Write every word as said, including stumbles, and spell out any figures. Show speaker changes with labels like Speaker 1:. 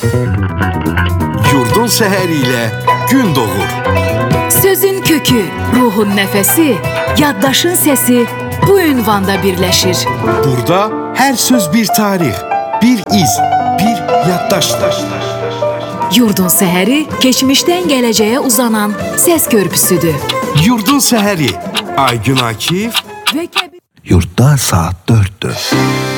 Speaker 1: Yurdun səhəri ilə gün doğur.
Speaker 2: Sözün kökü, ruhun nəfəsi, yaddaşın səsi bu ünvanda birləşir.
Speaker 1: Burada hər söz bir tarix, bir iz, bir yaddaşdır.
Speaker 2: Yurdun səhəri keçmişdən gələcəyə uzanan səs körpüsüdür.
Speaker 1: Yurdun səhəri, Aygün Akif
Speaker 2: və Kəbir...
Speaker 3: Yurtda saat dörddür.